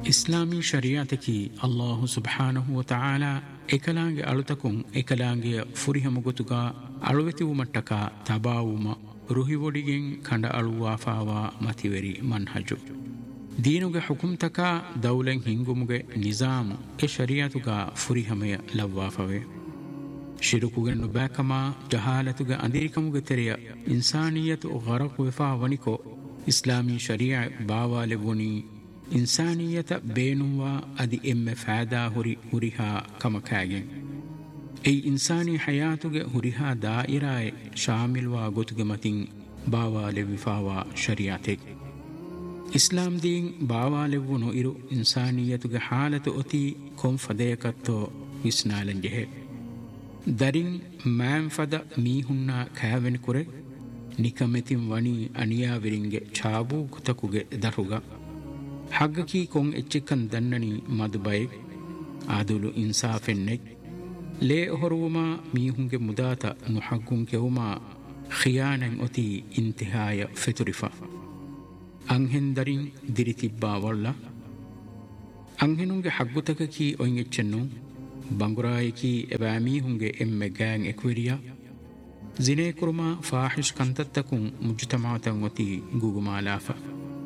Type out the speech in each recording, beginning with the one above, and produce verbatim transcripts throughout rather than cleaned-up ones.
ಇಸ್ಲಾಮಿ ಶರಿಯಾತಕಿ ಅಲ್ಲಾಹು ಸುಬ್ಹಾನಹು ವ ತಆಲಾ ekalaange alutakun ekalaange furihamugotuga aluwetiwu mattaka tabawuma ruhiwodigen kanda aluwafawa mativeri manhaju deenuge hukumtaka dawlen hingumuge nizamu e shariatuga furihamaya lawwafave shirukuge nubakama jahalatuge andirikamuge teriya insaniyatu gharaq wefa waniko islami sharia baawale woni insaniyata beenuwa adi emme faada huri huriha kamakagen ei insani hayatuge huriha dairae shamilwa gotuge matin baawale wifawa shariate islam din baawale wuno iru insaniyatuge halatu oti kom fadeyakatto visnalanjehe darin man fada mihunna kaven kure nikametin wani aniya viringe chabu kutakuge daruga haggaki kon echikkan dannani madbay adulu insafenne le horuma mihunge mudata nuhaggun kewuma khiyanan oti intihaya feturifa anhen darin diritibba walla anhenunge haggutaka ki oin echennu bangurayki ebami hunge emme gang ekwiriya zine kurma fahish kantattakun mujtama'atan oti gugumalafa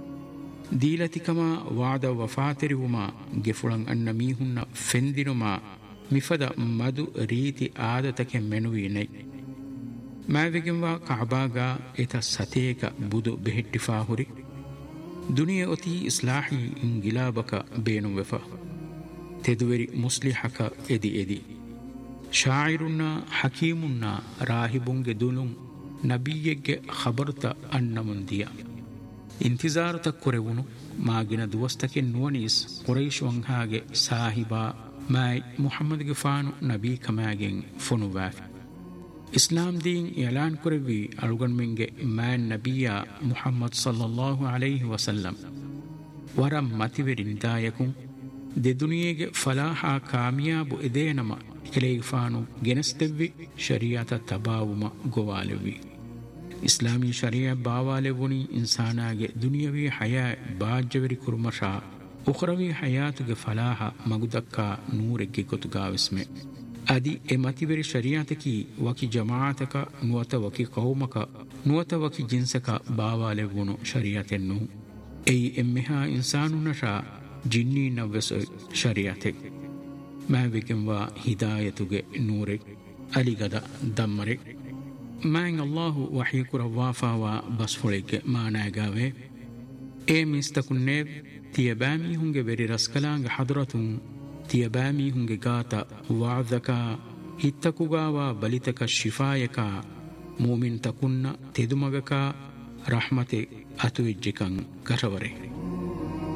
ದೀಲತಿಕಮ ವಾದ ವಫಾತಿರಿವುಮ ಗೆಫುಳಂ ಅನ್ನ ಮೀಹುನ್ನ ಫೆಂದಿನುಮ ಮಿಫದ ಮದು ರೀತಿ ಆದತಕೆ ಮೆನುವೀನೈ ಮಾವಿಗೆಂವ ಕಅಬಾಗ ಎತ ಸತೇಕ ಬುದು ಬೆಹೆಟ್ಟಿಫಾಹುರಿ ದುನಿಯ ಒತಿ ಇಸ್ಲಾಹಿ ಇಂಗಿಲಾಬಕ ಬೇನು ವೆಫ ತೆದುವೆರಿ ಮುಸ್ಲಿಹಕ ಎದಿ ಎದಿ ಶಾಯಿರುನ್ನ ಹಕೀಮುನ್ನ ರಾಹಿಬುಂಗೆ ದುನುಂ ನಬಿಯೆಗ್ಗೆ ಖಬರ್ತ ಅನ್ನ ಮುಂದಿಯ ಇಂತಿಜಾರತ ಕೊರೆವುನು ಮಾಗಿನ ದುವಸ್ತಕೆ ನುವನೀಸ್ ಕುರೈಶ್ ವಂಹಾಗೆ ಸಾಹಿಬಾ Mai ಮುಹಮ್ಮದ್ಗೆ ಫಾನು Nabi ಕಮಾಗೆನ್ ಫುನುವಾಫಿ ಇಸ್ಲಾಂ Deen Elon ಕೊರೆವಿ ಅಳುಗನ್ಮಿಂಗೆ man ನಬಿಯ Muhammad ಸಲ್ಲಲ್ಲಾಹು ಅಲೈಹಿ ವಸಲ್ಲಂ ವರ ಮತಿವೆರಿ ನಿದಾಯಕುಂ ದೆ ದುನಿಯೆಗೆ ಫಲಾಹ ಕಾಮಿಯಾಬು ಎದೇನಮ ಕೆಲೆಗೆ ಫಾನು ಗೆನಸ್ತೆವ್ವಿ ಶರಿಯಾತ ತಬಾವುಮ ಗೋವಾಲೆವಿ ಇಸ್ಲಾಮಿ ಶರಿಯ ಬಾವಾಲೆ ವುನಿ ಇನ್ಸಾನಾಗೆ ದುನಿಯವಿ ಹಯಾ ಬಾಜ್ಯವರಿ ಕುರ್ಮಶಾ ಉಖ್ರವಿ ಹಯಾತುಗೆ ಫಲಾಹ ಮಗುದಕ್ಕ ನೂರೆಗ್ಗೆ ಕೊತುಗಾವಿಸ್ಮೆ ಅದಿ ಎ ಮತಿವೆರಿ ಶರಿಯಾತಕಿ ವಕಿ ಜಮಾಅತಕ ನುವತ ವಕಿ ಕೌಮಕ ನುವತ ವಕಿ ಜಿನ್ಸಕ ಬಾವಾಲೆ ವುನು ಶರಿಯಾತೆನ್ನು ಎಯಿ ಎಮ್ಮೆಹಾ ಇನ್ಸಾನುನಶಾ ಜಿನ್ನಿ ನವ್ವೆಸ ಶರಿಯಾತೆ ಮಾವಿಗೆಂವ ಹಿದಾಯತುಗೆ ನೂರೆ ಅಲಿಗದ ದಮ್ಮರೆ ಮ್ಯಾಂಗ್ ಅಲ್ಲಾಹು ವಹಿ ಕುರವಾಫಾವ ಬಸ್ಫೊಳಿಗೆ ಮಾನಾಗಾವೆ ಏ ಮಿಸ್ತಕುನ್ನೆ ತಿಯಬಾಮಿ ಹುಂಗೆ ವೆರಿ ರಸ್ಕಲಾಂಗ ಹದ್ರತುಂ ತಿಯಬಾಮಿ ಹುಂಗೆ ಗಾತ ವಾದಕ ಹಿತ್ತಕುಗಾವ ಬಲಿತಕ ಶಿಫಾಯಕ ಮೂಮಿನ್ ತಕುನ್ನ ತೆದುಮಗಕ ರಹಮತೆ ಅತುವಿಜ್ಜಿಕಂ ಕರವರೆ